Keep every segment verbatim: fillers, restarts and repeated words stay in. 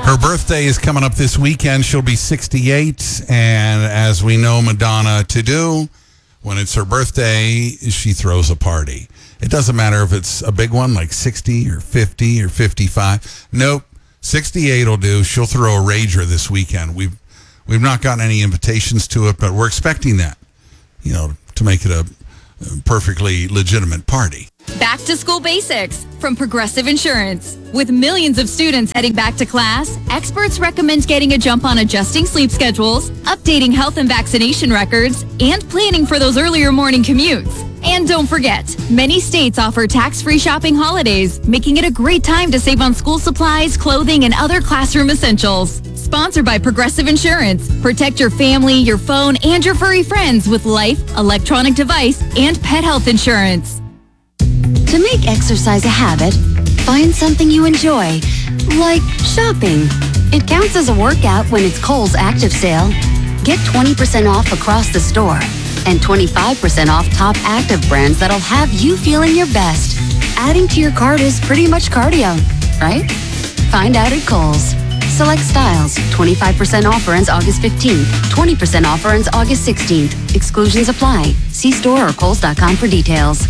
Her birthday is coming up this weekend. She'll be sixty-eight, and as we know Madonna to do, when it's her birthday, she throws a party. It doesn't matter if it's a big one like sixty or fifty or fifty-five. Nope, sixty-eight will do. She'll throw a rager this weekend. We've we've not gotten any invitations to it, but we're expecting that, you know, to make it a perfectly legitimate party. Back to school basics from Progressive Insurance. With millions of students heading back to class, experts recommend getting a jump on adjusting sleep schedules, updating health and vaccination records, and planning for those earlier morning commutes. And don't forget, many states offer tax-free shopping holidays, making it a great time to save on school supplies, clothing, and other classroom essentials. Sponsored by Progressive Insurance. Protect your family, your phone, and your furry friends with life, electronic device, and pet health insurance. To make exercise a habit, find something you enjoy, like shopping. It counts as a workout when it's Kohl's Active Sale. Get twenty percent off across the store and twenty-five percent off top active brands that'll have you feeling your best. Adding to your cart is pretty much cardio, right? Find out at Kohl's. Select styles. twenty-five percent offer ends August fifteenth. twenty percent offer ends August sixteenth. Exclusions apply. See store or kohls dot com for details.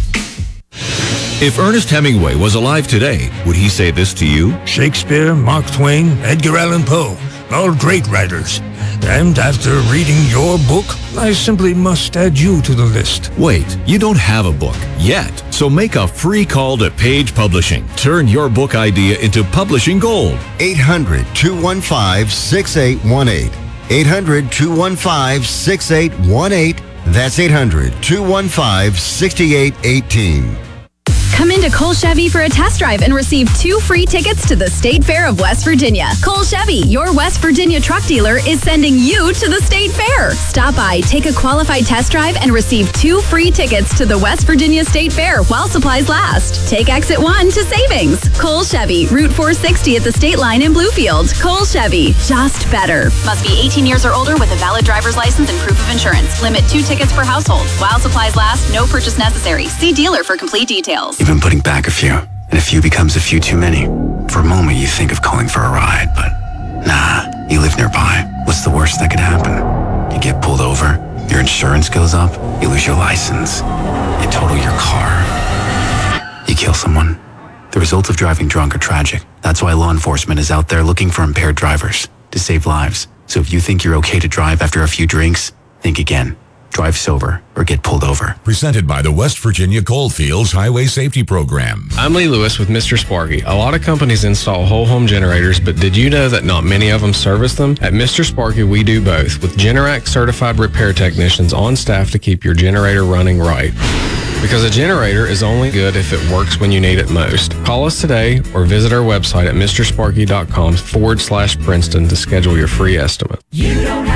If Ernest Hemingway was alive today, would he say this to you? Shakespeare, Mark Twain, Edgar Allan Poe, all great writers. And after reading your book, I simply must add you to the list. Wait, you don't have a book yet. So make a free call to Page Publishing. Turn your book idea into publishing gold. eight hundred, two one five, six eight one eight. eight hundred, two one five, six eight one eight. That's eight hundred, two one five, six eight one eight. Come into Cole Chevy for a test drive and receive two free tickets to the State Fair of West Virginia. Cole Chevy, your West Virginia truck dealer, is sending you to the State Fair. Stop by, take a qualified test drive, and receive two free tickets to the West Virginia State Fair while supplies last. Take exit one to Savings. Cole Chevy, Route four sixty at the state line in Bluefield. Cole Chevy, just better. Must be eighteen years or older with a valid driver's license and proof of insurance. Limit two tickets per household. While supplies last, no purchase necessary. See dealer for complete details. You've been putting back a few, and a few becomes a few too many. For a moment, you think of calling for a ride, but nah, you live nearby. What's the worst that could happen? You get pulled over, your insurance goes up, you lose your license, you total your car, you kill someone. The results of driving drunk are tragic. That's why law enforcement is out there looking for impaired drivers to save lives. So if you think you're okay to drive after a few drinks, think again. Drive sober or get pulled over. Presented by the West Virginia Coalfields Highway Safety Program. I'm Lee Lewis with Mister Sparky. A lot of companies install whole home generators, but did you know that not many of them service them? At Mister Sparky, we do both, with Generac certified repair technicians on staff to keep your generator running right. Because a generator is only good if it works when you need it most. Call us today or visit our website at mrsparky.com forward slash Princeton to schedule your free estimate. You don't